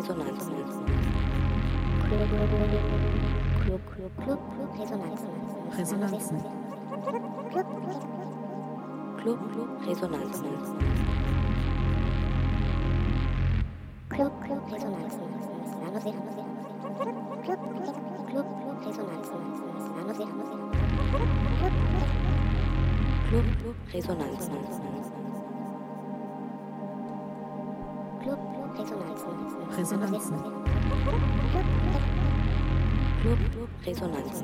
Resonanzen. Resonanzen. Club Resonanzen. Club Resonanzen. Club Resonanzen. Club Resonanzen. Club Resonanzen. Resonanzen. Club Resonanzen.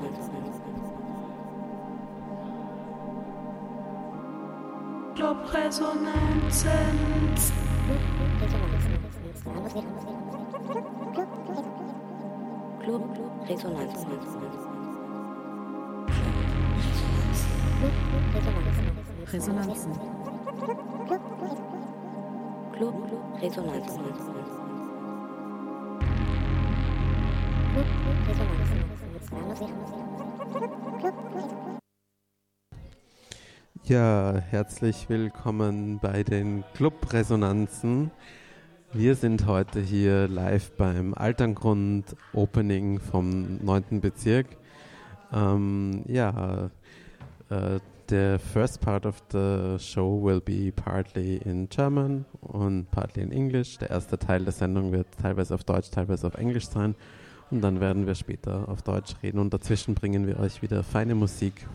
Club Resonanzen. Club Resonanzen. Resonanzen. Club Resonanzen. Ja, herzlich willkommen bei den Club Resonanzen. Wir sind heute hier live beim Alterngrund Opening vom 9. Bezirk. The first part of the show will be partly in German und partly in English. Der erste Teil der Sendung wird teilweise auf Deutsch, teilweise auf Englisch sein. Und dann werden wir später auf Deutsch reden und dazwischen bringen wir euch wieder feine Musik.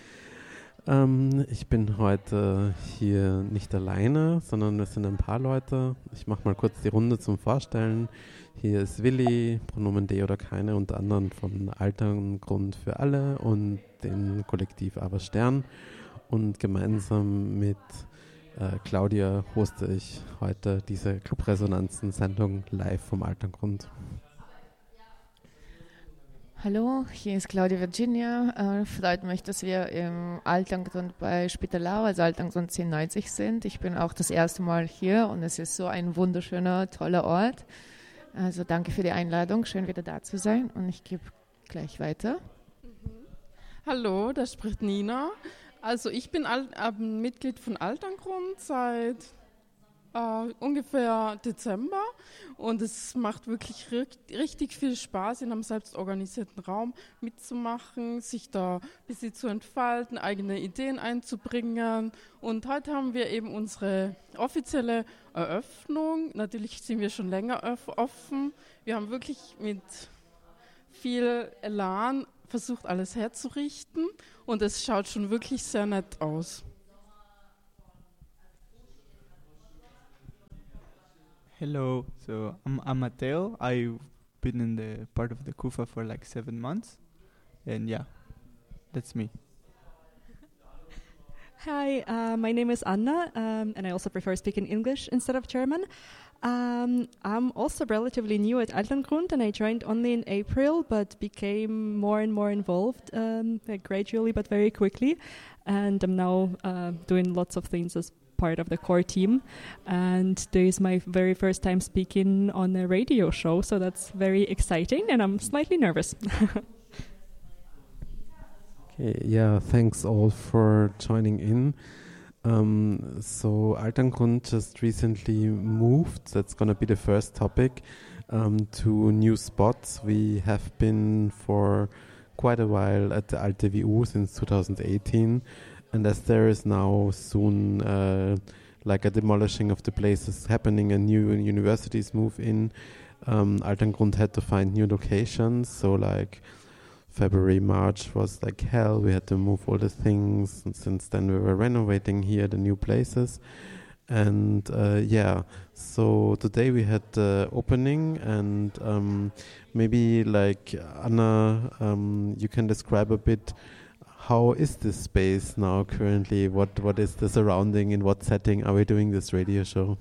Ich bin heute hier nicht alleine, sondern es sind ein paar Leute. Ich mache mal kurz die Runde zum Vorstellen. Hier ist Willi, Pronomen D oder keine, unter anderem von Alterngrund für alle und den Kollektiv Aber Stern. Und gemeinsam mit Claudia hoste ich heute diese Club-Resonanzen-Sendung live vom Alterngrund. Hallo, hier ist Claudia Virginia. Freut mich, dass wir im Alterngrund bei Spitalau, also Alterngrund 1090 sind. Ich bin auch das erste Mal hier und es ist so ein wunderschöner, toller Ort. Also danke für die Einladung, schön wieder da zu sein und ich gebe gleich weiter. Hallo, da spricht Nina. Also ich bin Mitglied von Alterngrund seit ungefähr Dezember und es macht wirklich richtig viel Spaß, in einem selbstorganisierten Raum mitzumachen, sich da ein bisschen zu entfalten, eigene Ideen einzubringen. Und heute haben wir eben unsere offizielle Eröffnung. Natürlich sind wir schon länger offen. Wir haben wirklich mit viel Elan versucht, alles herzurichten und es schaut schon wirklich sehr nett aus. Hello, so I'm Matteo. I've been in the part of the KUFA for like 7 months, and yeah, that's me. Hi, my name is Anna, and I also prefer speaking English instead of German. I'm also relatively new at Alterngrund, and I joined only in April, but became more and more involved gradually but very quickly, and I'm now doing lots of things as part of the core team, and this is my very first time speaking on a radio show, so that's very exciting and I'm slightly nervous. Okay, yeah, thanks all for joining in. So Alterngrund just recently moved, that's going to be the first topic, to new spots. We have been for quite a while at the Alte WU since 2018. And as there is now soon like a demolishing of the places happening and new universities move in, Alterngrund had to find new locations. So like February, March was like hell. We had to move all the things. And since then we were renovating here the new places. And so today we had the opening and maybe like Anna, you can describe a bit how is this space now currently? What is the surrounding? In what setting are we doing this radio show?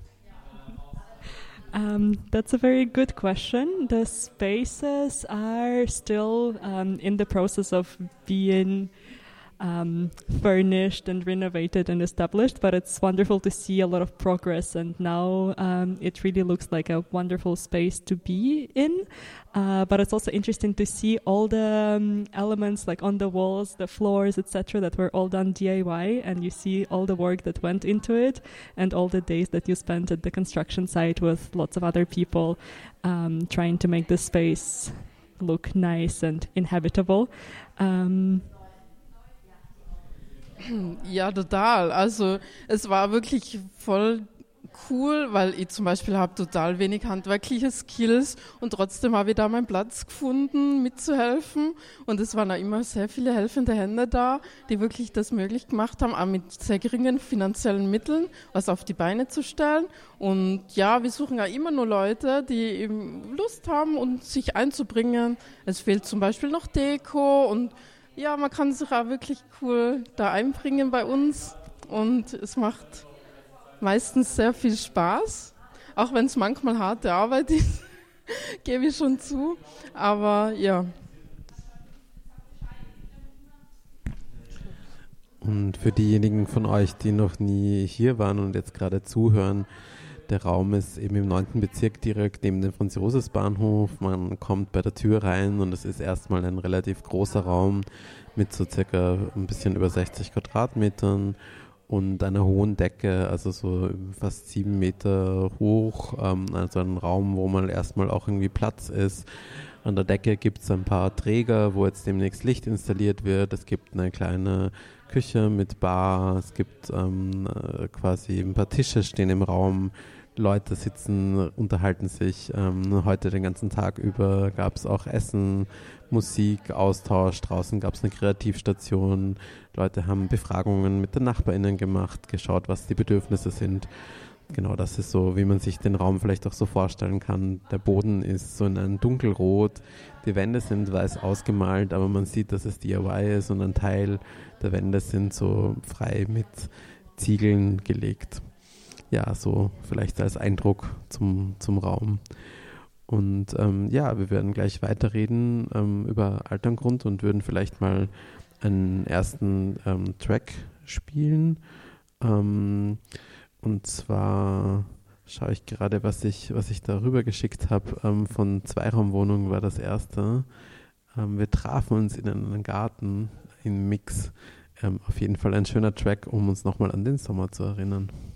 That's a very good question. The spaces are still in the process of being furnished and renovated and established, but it's wonderful to see a lot of progress, and now it really looks like a wonderful space to be in. But it's also interesting to see all the elements like on the walls, the floors, etc., that were all done DIY, and you see all the work that went into it and all the days that you spent at the construction site with lots of other people trying to make the space look nice and inhabitable. Ja, total. Also es war wirklich voll cool, weil ich zum Beispiel habe total wenig handwerkliche Skills und trotzdem habe ich da meinen Platz gefunden, mitzuhelfen. Und es waren auch immer sehr viele helfende Hände da, die wirklich das möglich gemacht haben, auch mit sehr geringen finanziellen Mitteln was auf die Beine zu stellen. Und ja, wir suchen ja immer nur Leute, die eben Lust haben und sich einzubringen. Es fehlt zum Beispiel noch Deko und ja, man kann sich auch wirklich cool da einbringen bei uns und es macht meistens sehr viel Spaß, auch wenn es manchmal harte Arbeit ist, gebe ich schon zu, aber ja. Und für diejenigen von euch, die noch nie hier waren und jetzt gerade zuhören, der Raum ist eben im 9. Bezirk direkt neben dem Franz-Josefs-Bahnhof. Man kommt bei der Tür rein und es ist erstmal ein relativ großer Raum mit so circa ein bisschen über 60 Quadratmetern und einer hohen Decke, also so fast 7 Meter hoch, also ein Raum, wo mal erstmal auch irgendwie Platz ist. An der Decke gibt es ein paar Träger, wo jetzt demnächst Licht installiert wird. Es gibt eine kleine Küche mit Bar, es gibt quasi ein paar Tische stehen im Raum, Leute sitzen, unterhalten sich. Heute den ganzen Tag über gab es auch Essen, Musik, Austausch. Draußen gab es eine Kreativstation. Leute haben Befragungen mit den NachbarInnen gemacht, geschaut, was die Bedürfnisse sind. Genau, das ist so, wie man sich den Raum vielleicht auch so vorstellen kann. Der Boden ist so in einem Dunkelrot, die Wände sind weiß ausgemalt, aber man sieht, dass es DIY ist und ein Teil der Wände sind so frei mit Ziegeln gelegt. Ja, so vielleicht als Eindruck zum Raum. Und ja, wir werden gleich weiterreden über Alterngrund und würden vielleicht mal einen ersten Track spielen. Und zwar schaue ich gerade, was ich da rüber geschickt habe. Von Zweiraumwohnung war das erste. Wir trafen uns in einem Garten im Mix. Auf jeden Fall ein schöner Track, um uns nochmal an den Sommer zu erinnern.